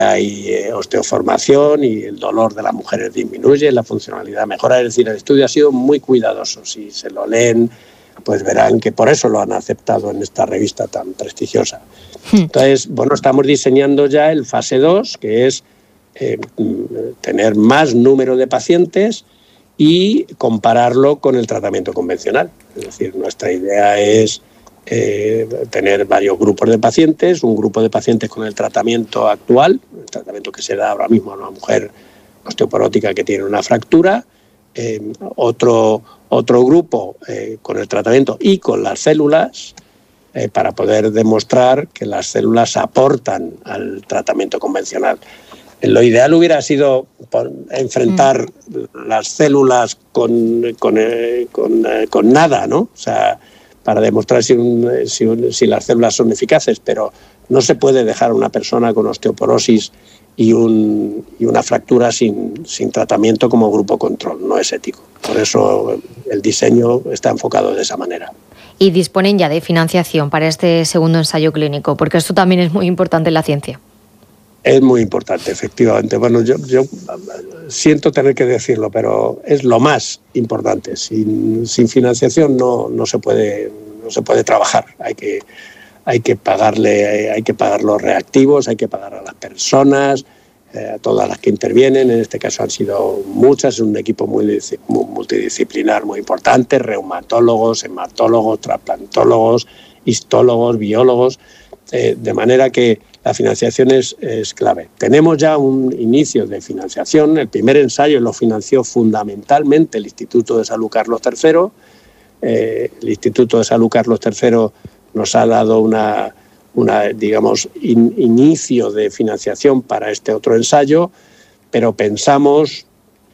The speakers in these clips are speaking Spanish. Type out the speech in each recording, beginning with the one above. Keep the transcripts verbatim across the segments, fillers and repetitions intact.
hay eh, osteoformación y el dolor de las mujeres disminuye, la funcionalidad mejora. Es decir, el estudio ha sido muy cuidadoso. Si se lo leen, pues verán que por eso lo han aceptado en esta revista tan prestigiosa. Entonces, bueno, estamos diseñando ya el fase dos, que es eh, tener más número de pacientes y compararlo con el tratamiento convencional. Es decir, nuestra idea es eh, tener varios grupos de pacientes, un grupo de pacientes con el tratamiento actual, el tratamiento que se da ahora mismo a una mujer osteoporótica que tiene una fractura, eh, otro, otro grupo eh, con el tratamiento y con las células, eh, para poder demostrar que las células aportan al tratamiento convencional. Lo ideal hubiera sido enfrentar mm. las células con, con, eh, con, eh, con nada, ¿no? O sea, para demostrar si, un, si, un, si las células son eficaces, pero no se puede dejar a una persona con osteoporosis y, un, y una fractura sin, sin tratamiento como grupo control. No es ético. Por eso el diseño está enfocado de esa manera. Y disponen ya de financiación para este segundo ensayo clínico, porque esto también es muy importante en la ciencia. Es muy importante, efectivamente. Bueno, yo, yo siento tener que decirlo, pero es lo más importante. Sin, sin financiación no, no se puede, no se puede trabajar. Hay que, hay que pagarle, hay que pagar los reactivos, hay que pagar a las personas, eh, a todas las que intervienen. En este caso han sido muchas, es un equipo muy, muy multidisciplinar muy importante: reumatólogos, hematólogos, trasplantólogos, histólogos, biólogos, eh, de manera que la financiación es, es clave. Tenemos ya un inicio de financiación. El primer ensayo lo financió fundamentalmente el Instituto de Salud Carlos tercero. Eh, el Instituto de Salud Carlos tercero nos ha dado una, una digamos, in, inicio de financiación para este otro ensayo, pero pensamos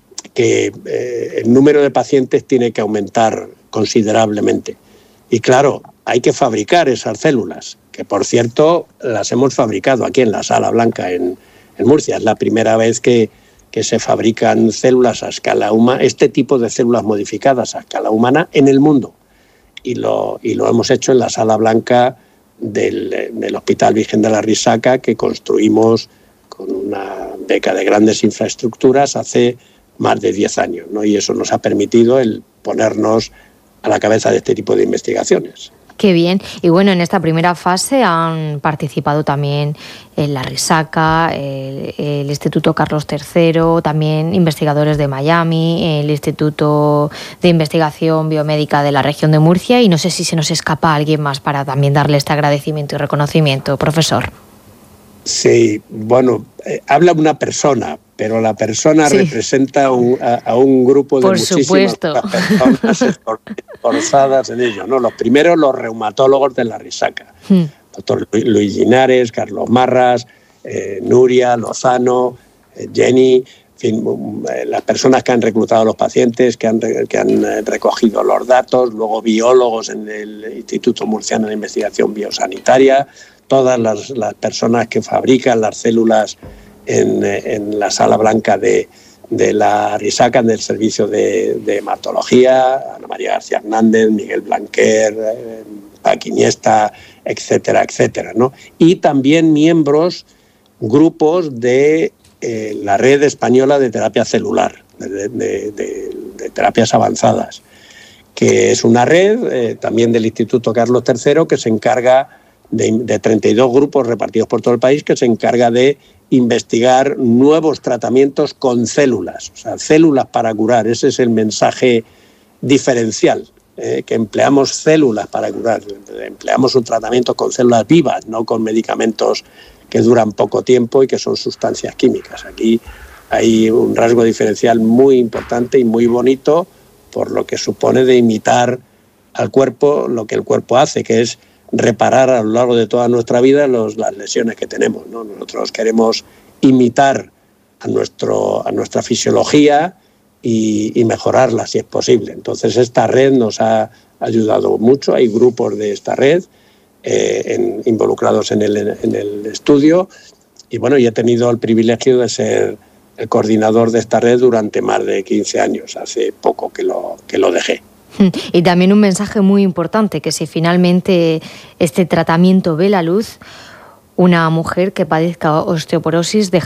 que eh, el número de pacientes tiene que aumentar considerablemente. Y claro, hay que fabricar esas células, que por cierto las hemos fabricado aquí en la Sala Blanca en, en Murcia. Es la primera vez que, que se fabrican células a escala humana, este tipo de células modificadas a escala humana en el mundo. Y lo, y lo hemos hecho en la Sala Blanca del, del Hospital Virgen de la Risaca, que construimos con una beca de grandes infraestructuras hace más de diez años, ¿no? Y eso nos ha permitido el ponernos a la cabeza de este tipo de investigaciones. Qué bien. Y bueno, en esta primera fase han participado también en la Risaca, el, el Instituto Carlos tercero, también investigadores de Miami, el Instituto de Investigación Biomédica de la región de Murcia, y no sé si se nos escapa alguien más para también darle este agradecimiento y reconocimiento, profesor. Sí, bueno, eh, habla una persona, pero la persona sí. representa un, a, a un grupo de Por muchísimas supuesto. personas esforzadas en ello, ¿no? Los primeros, los reumatólogos de la Risaca. Hmm. Doctor Luis Linares, Carlos Marras, eh, Nuria, Lozano, eh, Jenny, en fin, eh, las personas que han reclutado a los pacientes, que han, que han recogido los datos, luego biólogos en el Instituto Murciano de Investigación Biosanitaria, todas las, las personas que fabrican las células en, en la Sala Blanca de, de la Risaca, del servicio de, de hematología, Ana María García Hernández, Miguel Blanquer, eh, Paqui Iniesta, etcétera, etcétera, ¿no? Y también miembros, grupos de eh, la Red Española de Terapia Celular, de, de, de, de terapias avanzadas, que es una red eh, también del Instituto Carlos tercero que se encarga De, de treinta y dos grupos repartidos por todo el país, que se encarga de investigar nuevos tratamientos con células, o sea, células para curar. Ese es el mensaje diferencial, eh, que empleamos células para curar, empleamos un tratamiento con células vivas, no con medicamentos que duran poco tiempo y que son sustancias químicas. Aquí hay un rasgo diferencial muy importante y muy bonito, por lo que supone de imitar al cuerpo lo que el cuerpo hace, que es reparar a lo largo de toda nuestra vida los, las lesiones que tenemos, ¿no? Nosotros queremos imitar a, nuestro, a nuestra fisiología y, y mejorarla si es posible. Entonces esta red nos ha ayudado mucho. Hay grupos de esta red eh, en, involucrados en el, en el estudio, y bueno, yo he tenido el privilegio de ser el coordinador de esta red durante más de quince años. Hace poco que lo, que lo dejé. Y también un mensaje muy importante, que si finalmente este tratamiento ve la luz, una mujer que padezca osteoporosis